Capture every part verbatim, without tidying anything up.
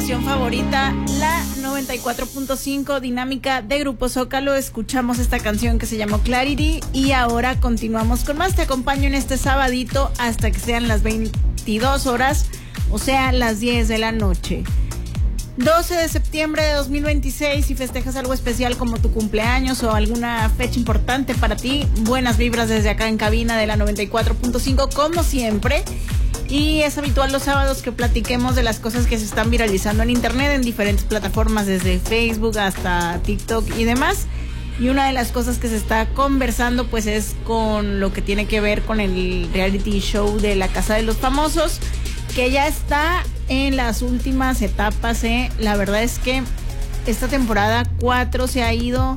estación favorita, la noventa y cuatro punto cinco Dinámica de Grupo Zócalo. Escuchamos esta canción que se llamó Clarity y ahora continuamos con más. Te acompaño en este sabadito hasta que sean las veintidós horas, o sea, las diez de la noche. doce de septiembre de dos mil veintiséis, si festejas algo especial como tu cumpleaños o alguna fecha importante para ti, buenas vibras desde acá en cabina de la noventa y cuatro punto cinco, como siempre. Y es habitual los sábados que platiquemos de las cosas que se están viralizando en internet, en diferentes plataformas, desde Facebook hasta TikTok y demás. Y una de las cosas que se está conversando pues es con lo que tiene que ver con el reality show de La Casa de los Famosos, que ya está en las últimas etapas, ¿eh? La verdad es que esta temporada cuatro se ha ido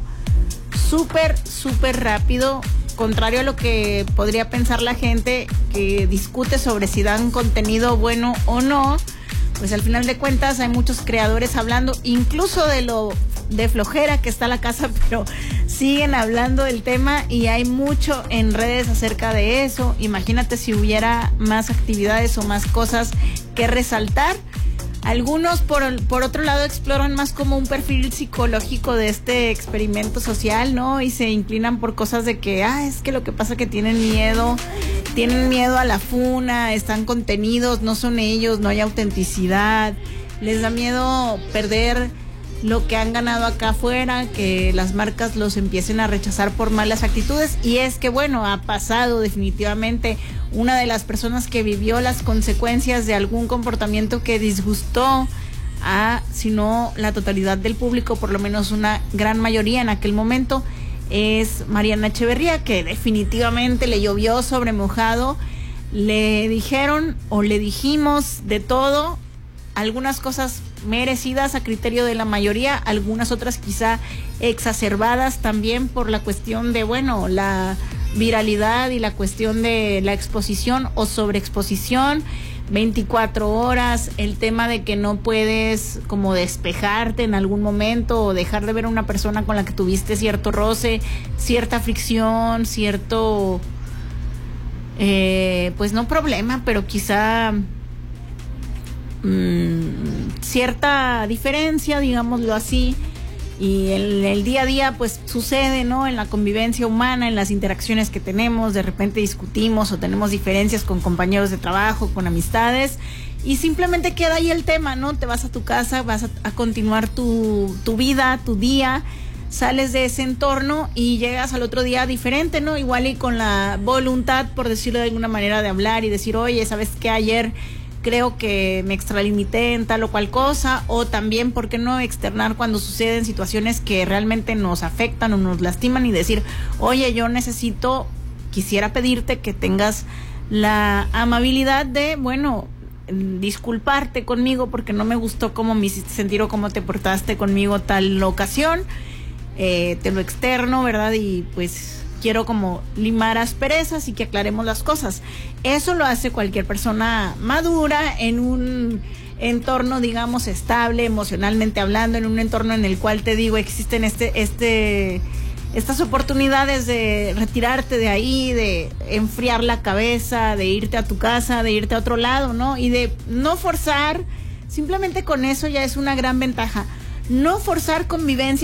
súper, súper rápido. Contrario a lo que podría pensar la gente que discute sobre si dan contenido bueno o no, pues al final de cuentas hay muchos creadores hablando, incluso de lo de flojera que está la casa, pero siguen hablando del tema y hay mucho en redes acerca de eso. Imagínate si hubiera más actividades o más cosas que resaltar. Algunos, por, por otro lado, exploran más como un perfil psicológico de este experimento social, ¿no? Y se inclinan por cosas de que, ah, es que lo que pasa es que tienen miedo, tienen miedo a la funa, están contenidos, no son ellos, no hay autenticidad, les da miedo perder lo que han ganado acá afuera, que las marcas los empiecen a rechazar por malas actitudes. Y es que, bueno, ha pasado definitivamente. Una de las personas que vivió las consecuencias de algún comportamiento que disgustó a, si no la totalidad del público, por lo menos una gran mayoría en aquel momento, es Mariana Echeverría, que definitivamente le llovió sobre mojado. Le dijeron o le dijimos de todo, algunas cosas merecidas a criterio de la mayoría, algunas otras quizá exacerbadas también por la cuestión de, bueno, la viralidad y la cuestión de la exposición o sobreexposición, veinticuatro horas, el tema de que no puedes como despejarte en algún momento o dejar de ver a una persona con la que tuviste cierto roce, cierta fricción, cierto, eh, pues no problema, pero quizá mmm, cierta diferencia, digámoslo así. Y el, el día a día pues sucede, ¿no? En la convivencia humana, en las interacciones que tenemos, de repente discutimos o tenemos diferencias con compañeros de trabajo, con amistades, y simplemente queda ahí el tema, ¿no? Te vas a tu casa, vas a, a continuar tu, tu vida, tu día, sales de ese entorno y llegas al otro día diferente, ¿no? Igual y con la voluntad, por decirlo de alguna manera, de hablar y decir, oye, ¿sabes qué? Ayer creo que me extralimité en tal o cual cosa, o también, ¿por qué no externar cuando suceden situaciones que realmente nos afectan o nos lastiman y decir, oye, yo necesito, quisiera pedirte que tengas la amabilidad de, bueno, disculparte conmigo porque no me gustó cómo me hiciste sentir o cómo te portaste conmigo tal ocasión, eh, te lo externo, ¿verdad? Y pues quiero como limar asperezas y que aclaremos las cosas. Eso lo hace cualquier persona madura en un entorno, digamos, estable, emocionalmente hablando, en un entorno en el cual, te digo, existen este, este, estas oportunidades de retirarte de ahí, de enfriar la cabeza, de irte a tu casa, de irte a otro lado, ¿no? Y de no forzar, simplemente con eso ya es una gran ventaja. No forzar convivencia